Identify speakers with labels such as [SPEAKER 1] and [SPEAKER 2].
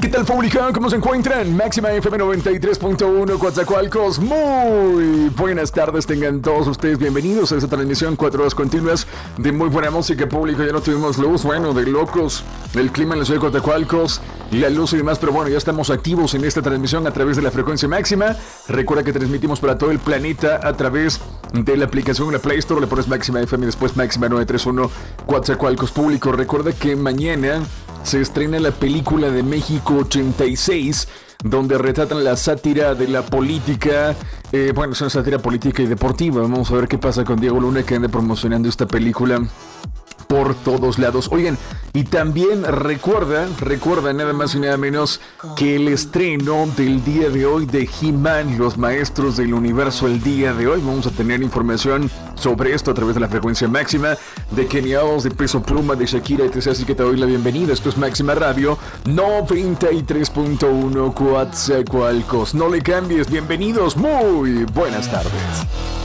[SPEAKER 1] ¿Qué tal, público? ¿Cómo se encuentran? Máxima FM 93.1 Coatzacoalcos. Muy buenas tardes, tengan todos ustedes bienvenidos a esta transmisión 4 horas continuas de muy buena música, público. Ya no tuvimos luz, bueno, de locos, el clima en la ciudad de Coatzacoalcos, la luz y demás, pero bueno, ya estamos activos en esta transmisión a través de la frecuencia máxima. Recuerda que transmitimos para todo el planeta a través de la aplicación en la Play Store. Le pones Máxima FM y después Máxima 931 Coatzacoalcos, público. Recuerda que mañana se estrena la película de México 86, donde retratan la sátira de la política. Bueno, es una sátira política y deportiva. Vamos a ver qué pasa con Diego Luna, que anda promocionando esta película por todos lados. Oigan, y también recuerda nada más y nada menos que el estreno del día de hoy de He-Man, los maestros del universo. El día de hoy vamos a tener información sobre esto a través de la frecuencia máxima, de Kenia Oz, de Peso Pluma, de Shakira, etc. Así que te doy la bienvenida. Esto es Máxima Radio 93.1 Coatzacoalcos. No le cambies, bienvenidos, muy buenas tardes.